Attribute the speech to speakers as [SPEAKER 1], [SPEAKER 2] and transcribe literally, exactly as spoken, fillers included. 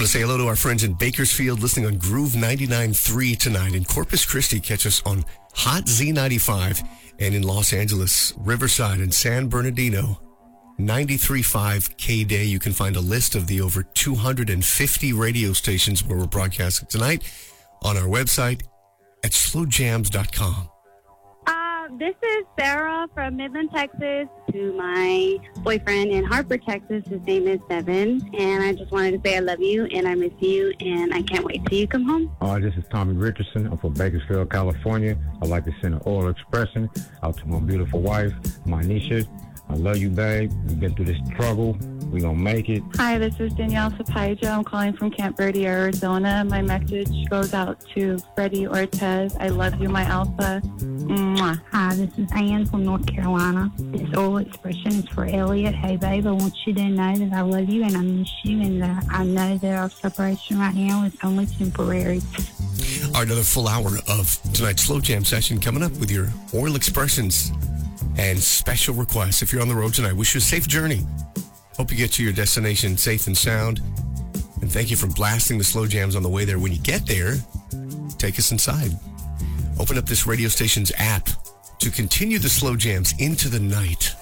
[SPEAKER 1] to say hello to our friends in Bakersfield listening on Groove ninety-nine point three tonight. In Corpus Christi, catch us on Hot Z ninety-five. And in Los Angeles, Riverside, and San Bernardino, ninety-three point five K-Day. You can find a list of the over two hundred fifty radio stations where we're broadcasting tonight on our website at slow jams dot com.
[SPEAKER 2] Uh, this is Sarah from Midland, Texas, to my boyfriend in Harper, Texas. His name is Devin, and I just wanted to say I love you, and I miss you, and I can't wait till you come home.
[SPEAKER 3] Uh, this is Tommy Richardson. I'm from Bakersfield, California. I'd like to send an oral expression out to my beautiful wife, Manisha. I love you, babe. We've been through this struggle. We're going to make it.
[SPEAKER 4] Hi, this is Danielle Sapaija. I'm calling from Camp Verde, Arizona. My message goes out to Freddie Ortez. I love you, my alpha. Mwah.
[SPEAKER 5] Hi, this is Ann from North Carolina. This oral expression is for Elliot. Hey, babe, I want you to know that I love you and I miss you, and uh, I know that our separation right now is only temporary.
[SPEAKER 1] Our another full hour of tonight's Slow Jam session coming up with your oral expressions and special requests. If you're on the road tonight, wish you a safe journey. Hope you get to your destination safe and sound. And thank you for blasting the slow jams on the way there. When you get there, take us inside. Open up this radio station's app to continue the slow jams into the night.